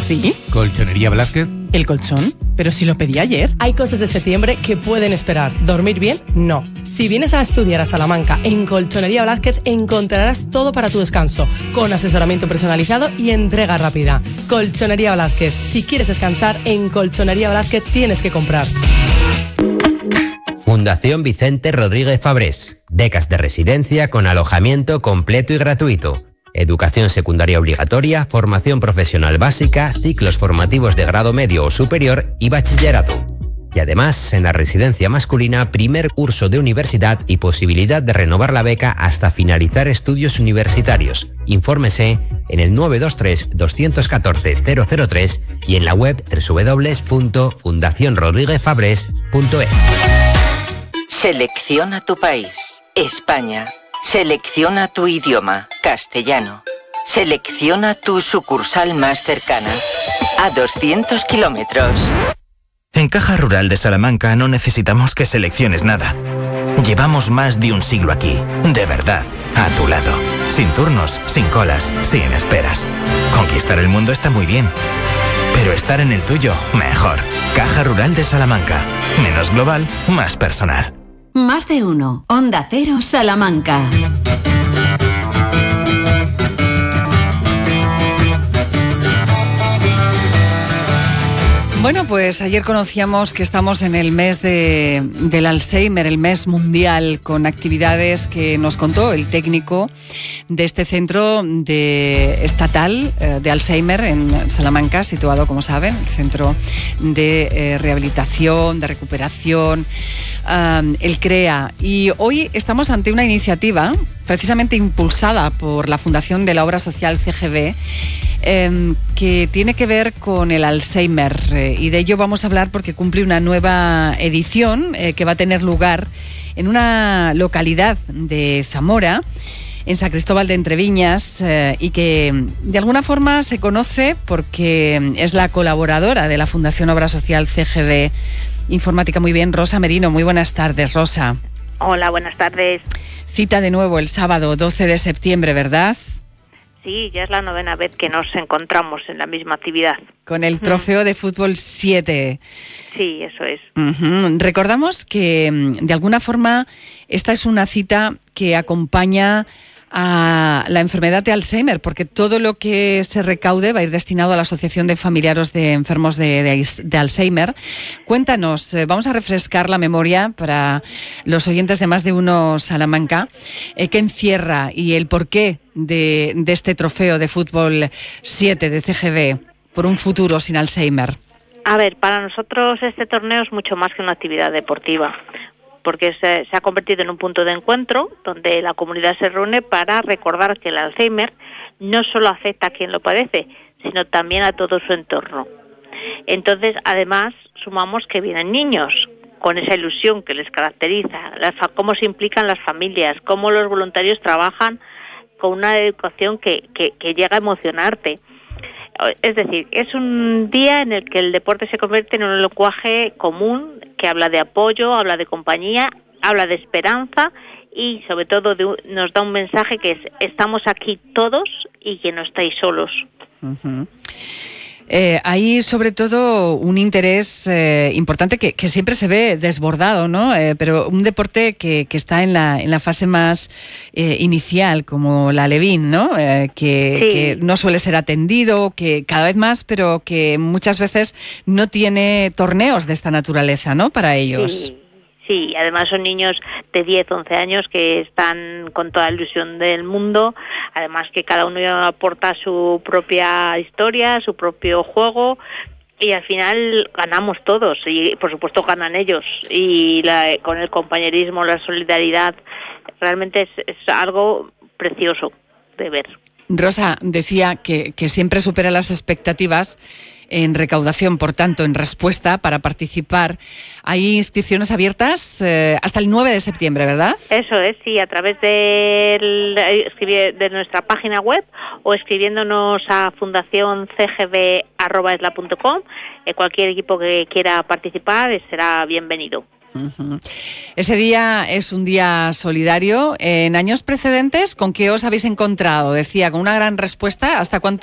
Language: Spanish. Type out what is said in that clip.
¿Sí? ¿Colchonería Blázquez? ¿El colchón? Pero si lo pedí ayer. Hay cosas de septiembre que pueden esperar. ¿Dormir bien? No. Si vienes a estudiar a Salamanca, en Colchonería Blázquez encontrarás todo para tu descanso, con asesoramiento personalizado y entrega rápida. Colchonería Blázquez. Si quieres descansar, en Colchonería Blázquez tienes que comprar. Fundación Vicente Rodríguez Fabrés. Becas de residencia con alojamiento completo y gratuito. Educación secundaria obligatoria, formación profesional básica, ciclos formativos de grado medio o superior y bachillerato. Y además, en la residencia masculina, primer curso de universidad y posibilidad de renovar la beca hasta finalizar estudios universitarios. Infórmese en el 923 214 003 y en la web www.fundacionrodríguezfabres.es. Selecciona tu país, España. Selecciona tu idioma, castellano. Selecciona tu sucursal más cercana, a 200 kilómetros. En Caja Rural de Salamanca no necesitamos que selecciones nada. Llevamos más de un siglo aquí, de verdad, a tu lado. Sin turnos, sin colas, sin esperas. Conquistar el mundo está muy bien, pero estar en el tuyo, mejor. Caja Rural de Salamanca. Menos global, más personal. Más de uno. Onda Cero Salamanca. Bueno, pues ayer conocíamos que estamos en el mes del Alzheimer, el mes mundial, con actividades que nos contó el técnico de este centro estatal de Alzheimer en Salamanca, situado, como saben, el centro de rehabilitación, de recuperación, el CREA. Y hoy estamos ante una iniciativa precisamente impulsada por la Fundación de la Obra Social CGB, que tiene que ver con el Alzheimer, y de ello vamos a hablar porque cumple una nueva edición que va a tener lugar en una localidad de Zamora, en San Cristóbal de Entreviñas, y que de alguna forma se conoce porque es la colaboradora de la Fundación Obra Social CGB Informática. Muy bien, Rosa Merino, muy buenas tardes, Rosa. Hola, buenas tardes. Cita de nuevo el sábado 12 de septiembre, ¿verdad? Sí, ya es la 9ª vez que nos encontramos en la misma actividad. Con el Trofeo de Fútbol 7. Sí, eso es. Recordamos que, de alguna forma, esta es una cita que acompaña a la enfermedad de Alzheimer, porque todo lo que se recaude va a ir destinado a la Asociación de Familiares de Enfermos de Alzheimer. Cuéntanos, vamos a refrescar la memoria para los oyentes de Más de Uno Salamanca, qué encierra y el porqué de este Trofeo de Fútbol 7 de CGB por un futuro sin Alzheimer. A ver, para nosotros este torneo es mucho más que una actividad deportiva, porque se ha convertido en un punto de encuentro donde la comunidad se reúne para recordar que el Alzheimer no solo afecta a quien lo padece, sino también a todo su entorno. Entonces, además, sumamos que vienen niños con esa ilusión que les caracteriza, cómo se implican las familias, cómo los voluntarios trabajan con una educación que llega a emocionarte. Es decir, es un día en el que el deporte se convierte en un lenguaje común que habla de apoyo, habla de compañía, habla de esperanza y sobre todo nos da un mensaje que es: estamos aquí todos y que no estáis solos. Hay sobre todo un interés importante que siempre se ve desbordado, ¿no? Pero un deporte que está en la fase más inicial, como la Alevín, ¿no? Que no suele ser atendido, que cada vez más, pero que muchas veces no tiene torneos de esta naturaleza, ¿no? Para ellos. Sí, además son niños de 10, 11 años que están con toda la ilusión del mundo, además que cada uno aporta su propia historia, su propio juego, y al final ganamos todos, y por supuesto ganan ellos, y con el compañerismo, la solidaridad, realmente es algo precioso de ver. Rosa decía que siempre supera las expectativas en recaudación, por tanto, en respuesta para participar. Hay inscripciones abiertas hasta el 9 de septiembre, ¿verdad? Eso es, sí, a través de nuestra página web o escribiéndonos a fundacioncgb@esla.com. Cualquier equipo que quiera participar será bienvenido. Ese día es un día solidario. En años precedentes, ¿con qué os habéis encontrado? Decía, con una gran respuesta. ¿Hasta cuánto